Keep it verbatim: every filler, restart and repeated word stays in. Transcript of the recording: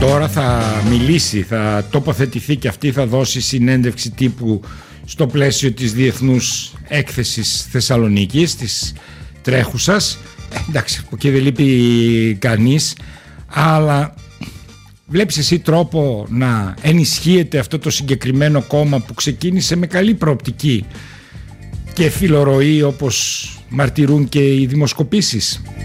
Τώρα θα μιλήσει, θα τοποθετηθεί και αυτή, θα δώσει συνέντευξη τύπου στο πλαίσιο της Διεθνούς Έκθεσης Θεσσαλονίκης, της τρέχουσας. Ε, εντάξει, από εκεί δεν λείπει κανείς, αλλά βλέπεις εσύ τρόπο να ενισχύεται αυτό το συγκεκριμένο κόμμα που ξεκίνησε με καλή προοπτική και φιλορροή, όπως μαρτυρούν και οι δημοσκοπήσεις?